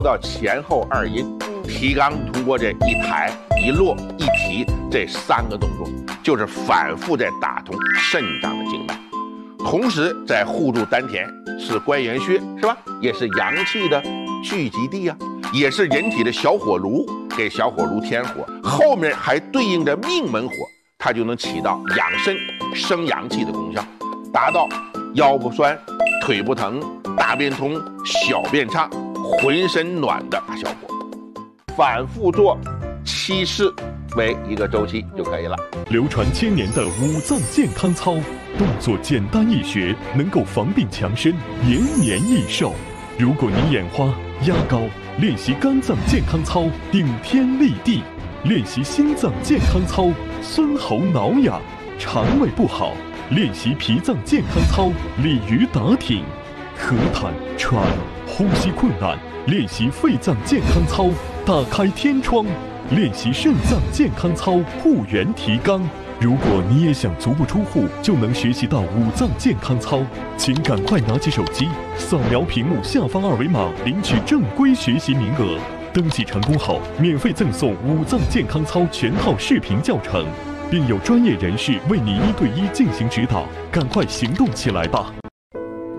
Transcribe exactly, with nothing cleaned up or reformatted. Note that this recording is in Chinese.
到前后二阴，提肛通过这一抬一落一提这三个动作，就是反复在打通肾脏的经脉，同时在护住丹田，是关元穴是吧？也是阳气的聚集地啊，也是人体的小火炉，给小火炉添火，后面还对应着命门火，它就能起到养肾生阳气的功效，达到腰不酸、腿不疼、大便通、小便畅、浑身暖的大效果。反复做七次为一个周期就可以了。 流传千年的五脏健康操，动作简单易学，能够防病强身、延年益寿。如果你眼花、压高，练习肝脏健康操，顶天立地；练习心脏健康操，孙喉挠痒；肠胃不好，练习脾脏健康操，鲤鱼打挺；咳痰、喘、呼吸困难，练习肺脏健康操，打开天窗；练习肾脏健康操，护元提肛。如果你也想足不出户就能学习到五脏健康操，请赶快拿起手机，扫描屏幕下方二维码，领取正规学习名额。登记成功后，免费赠送五脏健康操全套视频教程，并有专业人士为你一对一进行指导。赶快行动起来吧！